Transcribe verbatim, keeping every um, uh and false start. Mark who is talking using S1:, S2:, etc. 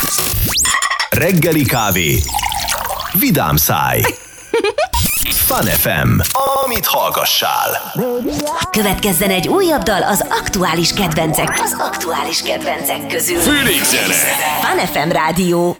S1: Reggeli kávé. Vidám száj. Fun ef em. Amit hallgassál.
S2: Következzen egy újabb dal az aktuális kedvencek. Az aktuális kedvencek közül.
S1: Főleg zene.
S2: Fun ef em rádió.